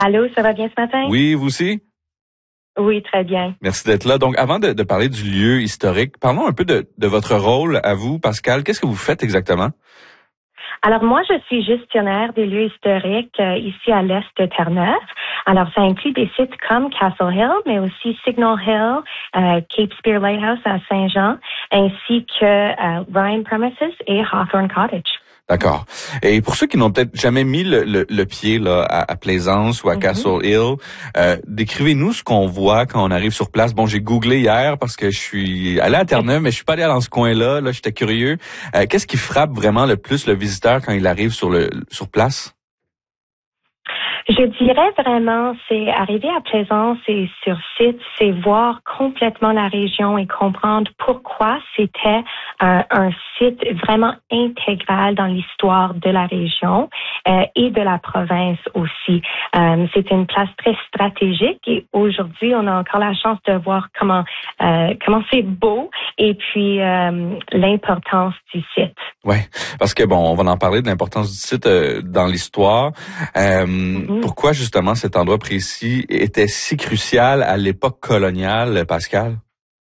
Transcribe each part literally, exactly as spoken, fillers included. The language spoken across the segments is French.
Allô, ça va bien ce matin? Oui, vous aussi? Oui, très bien. Merci d'être là. Donc, avant de, de parler du lieu historique, parlons un peu de, de votre rôle à vous, Pascal. Qu'est-ce que vous faites exactement? Alors moi, je suis gestionnaire des lieux historiques euh, ici à l'est de Terre-Neuve. Alors ça inclut des sites comme Castle Hill, mais aussi Signal Hill, euh, Cape Spear Lighthouse à Saint-Jean, ainsi que euh, Ryan Premises et Hawthorne Cottage. D'accord. Et pour ceux qui n'ont peut-être jamais mis le, le, le pied là à, à Plaisance ou à mm-hmm. Castle Hill, euh, décrivez-nous ce qu'on voit quand on arrive sur place. Bon, j'ai googlé hier parce que je suis allé à Terre-Neuve, mais je suis pas allé dans ce coin-là. Là, j'étais curieux. Euh, qu'est-ce qui frappe vraiment le plus le visiteur quand il arrive sur le sur place? Je dirais vraiment, c'est arriver à Plaisance et sur site, c'est voir complètement la région et comprendre pourquoi c'était euh, un site vraiment intégral dans l'histoire de la région euh, et de la province aussi. Euh, c'était une place très stratégique et aujourd'hui, on a encore la chance de voir comment euh, comment c'est beau et puis euh, l'importance du site. Oui, parce que bon, on va en parler de l'importance du site euh, dans l'histoire. Euh, mm-hmm. Pourquoi justement cet endroit précis était si crucial à l'époque coloniale, Pascal?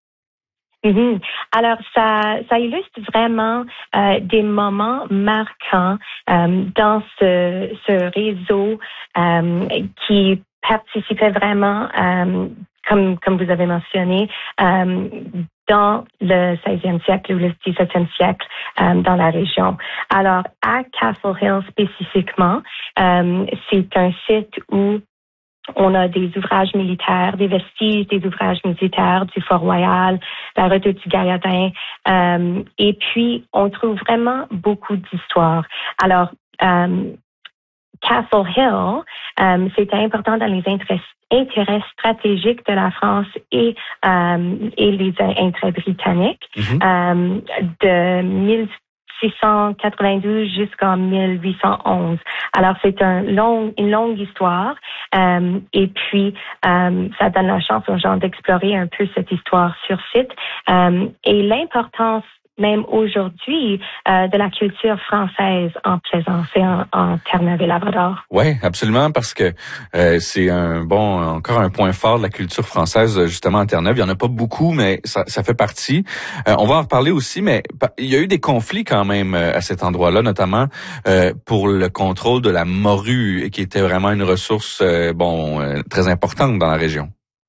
Mm-hmm. Alors, ça, ça illustre vraiment euh, des moments marquants euh, dans ce, ce réseau euh, qui participait vraiment, euh, comme, comme vous avez mentionné, euh, dans le seizième siècle ou le dix-septième siècle euh, dans la région. Alors, à Castle Hill spécifiquement, euh, c'est un site où on a des ouvrages militaires, des vestiges des ouvrages militaires du Fort Royal, la redoute du Gaillardin, euh, et puis on trouve vraiment beaucoup d'histoires. Alors, euh, Castle Hill, euh, c'était important dans les intérêts, intérêts stratégiques de la France et euh, et les intérêts britanniques mm-hmm. euh, de mille six cent quatre-vingt-douze jusqu'en mille huit cent onze. Alors, c'est un long, une longue histoire euh, et puis euh, ça donne la chance aux gens d'explorer un peu cette histoire sur site euh, et l'importance même aujourd'hui, euh, de la culture française en Plaisance et en, en Terre-Neuve et Labrador. Oui, absolument, parce que euh, c'est un bon, encore un point fort de la culture française, justement, en Terre-Neuve. Il y en a pas beaucoup, mais ça, ça fait partie. Euh, on va en reparler aussi, mais il y a eu des conflits quand même à cet endroit-là, notamment euh, pour le contrôle de la morue, qui était vraiment une ressource, euh, bon, euh, très importante dans la région.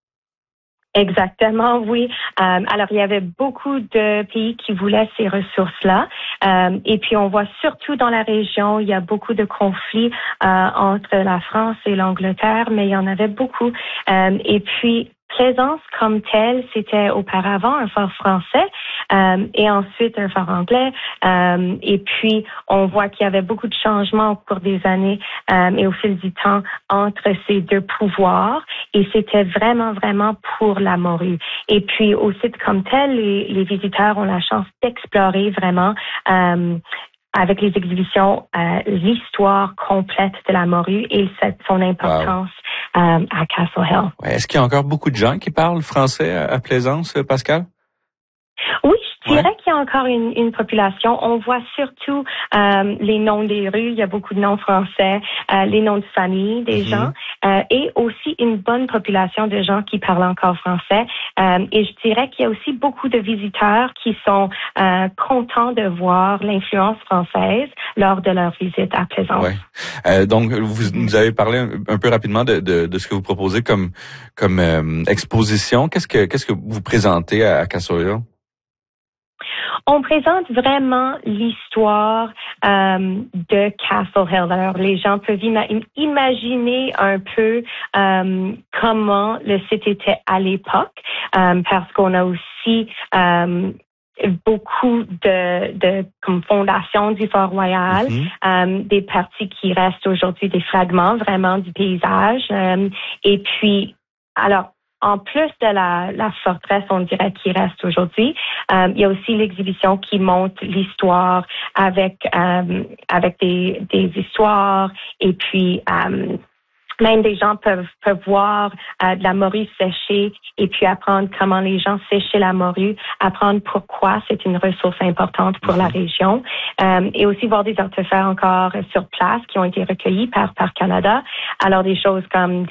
Exactement, oui. Euh, alors, il y avait beaucoup de pays qui voulaient ces ressources-là. Euh, et puis, on voit surtout dans la région, il y a beaucoup de conflits euh, entre la France et l'Angleterre, mais il y en avait beaucoup. Euh, et puis, Plaisance comme telle, c'était auparavant un fort français euh, et ensuite un fort anglais. Euh, et puis, on voit qu'il y avait beaucoup de changements au cours des années euh, et au fil du temps entre ces deux pouvoirs. Et c'était vraiment, vraiment pour la morue. Et puis, au site comme tel, les, les visiteurs ont la chance d'explorer vraiment euh, avec les exhibitions, euh, l'histoire complète de la morue et cette, son importance wow. euh, à Castle Hill. Ouais, est-ce qu'il y a encore beaucoup de gens qui parlent français à, à Plaisance, Pascal? Oui, je dirais ouais. qu'il y a encore une, une population. On voit surtout euh, les noms des rues. Il y a beaucoup de noms français, euh, les noms de famille des mm-hmm. gens, euh, et aussi une bonne population de gens qui parlent encore français. Euh, et je dirais qu'il y a aussi beaucoup de visiteurs qui sont euh, contents de voir l'influence française lors de leur visite à Plaisance. Ouais. Euh, donc, vous nous avez parlé un, un peu rapidement de, de, de ce que vous proposez comme comme euh, exposition. Qu'est-ce que qu'est-ce que vous présentez à, à Castle Hill? On présente vraiment l'histoire euh, de Castle Hill. Alors, les gens peuvent ima- imaginer un peu euh, comment le site était à l'époque, euh, parce qu'on a aussi euh, beaucoup de, de comme fondation du Fort Royal, mm-hmm. euh, des parties qui restent aujourd'hui, des fragments vraiment du paysage. Euh, et puis, alors, en plus de la, la forteresse, on dirait, qui reste aujourd'hui, euh, il y a aussi l'exhibition qui montre l'histoire avec euh, avec des, des histoires et puis euh, Même des gens peuvent, peuvent voir euh, de la morue séchée et puis apprendre comment les gens séchaient la morue, apprendre pourquoi c'est une ressource importante pour la région, euh, et aussi voir des artefacts encore sur place qui ont été recueillis par par Canada. Alors des choses comme